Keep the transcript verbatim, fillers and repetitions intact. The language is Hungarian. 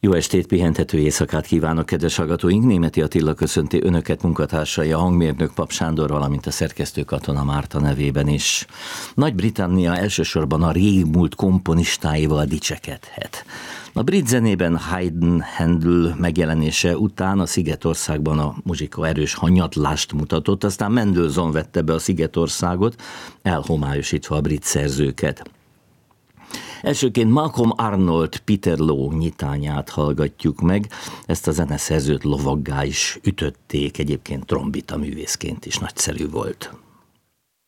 Jó estét, pihentető éjszakát kívánok, kedves hallgatóink! Németi Attila köszönti önöket, munkatársai, a hangmérnök Pap Sándor, valamint a szerkesztő Katona Márta nevében is. Nagy-Britannia elsősorban a régmúlt komponistáival dicsekedhet. A brit zenében Haydn, Handel megjelenése után a Szigetországban a muzsika erős hanyatlást mutatott, aztán Mendelssohn vette be a Szigetországot, elhomályosítva a brit szerzőket. Elsőként Malcolm Arnold Peter Law nyitányát hallgatjuk meg, ezt a zeneszerzőt lovaggá is ütötték, egyébként trombita művészként is nagyszerű volt.